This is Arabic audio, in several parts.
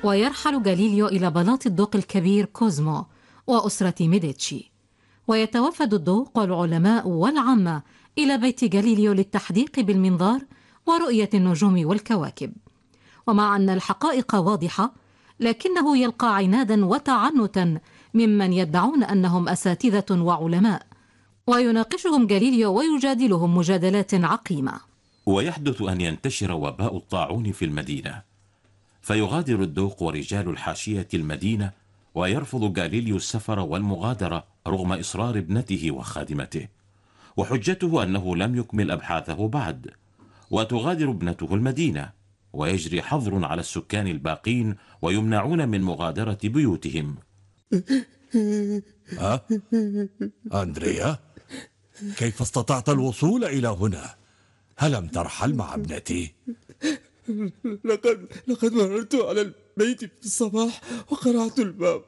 ويرحل غاليليو إلى بلاط الدوق الكبير كوزمو وأسرة ميديتشي، ويتوفد الدوق والعلماء والعامة إلى بيت غاليليو للتحديق بالمنظار ورؤية النجوم والكواكب. ومع أن الحقائق واضحة، لكنه يلقى عنادا وتعنتا ممن يدعون أنهم أساتذة وعلماء، ويناقشهم غاليليو ويجادلهم مجادلات عقيمة. ويحدث أن ينتشر وباء الطاعون في المدينة، فيغادر الدوق ورجال الحاشية المدينة، ويرفض غاليليو السفر والمغادرة رغم إصرار ابنته وخادمته، وحجته أنه لم يكمل أبحاثه بعد. وتغادر ابنته المدينة، ويجري حظر على السكان الباقين ويمنعون من مغادرة بيوتهم. أندريا، كيف استطعت الوصول إلى هنا؟ هلم ترحل مع ابنتي؟ لقد مررت على البيت في الصباح وقرعت الباب،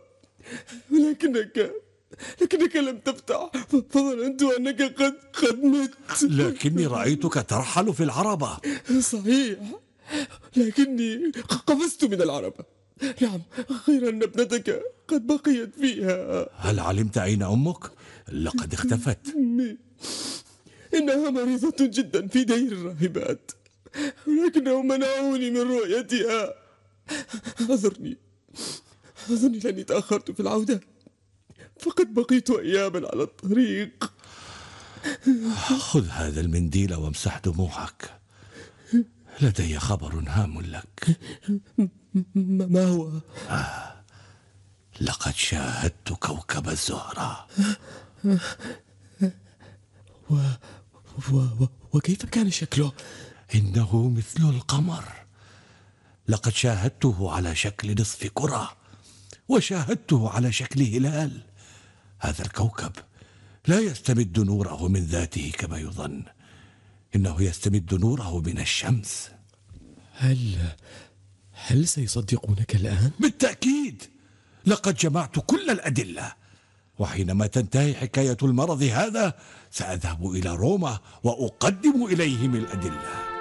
لكنك لم تفتح، فظننت أنك قد مت. لكني رأيتك ترحل في العربة. صحيح، لكني قفزت من العربة. نعم، غير أن ابنتك قد بقيت فيها. هل علمت أين أمك؟ لقد اختفت. إنها مريضة جدا في دير الراهبات، ولكنهم منعوني من رؤيتها. أعذرني لأني تأخرت في العودة، فقد بقيت أياما على الطريق. خذ هذا المنديل وامسح دموعك، لدي خبر هام لك. ما هو؟ لقد شاهدت كوكب الزهرة. وكيف كان شكله؟ إنه مثل القمر. لقد شاهدته على شكل نصف كرة، وشاهدته على شكل هلال. هذا الكوكب لا يستمد نوره من ذاته كما يظن، إنه يستمد نوره من الشمس. هل سيصدقونك الآن؟ بالتأكيد، لقد جمعت كل الأدلة، وحينما تنتهي حكاية المرض هذا سأذهب إلى روما وأقدم إليهم الأدلة.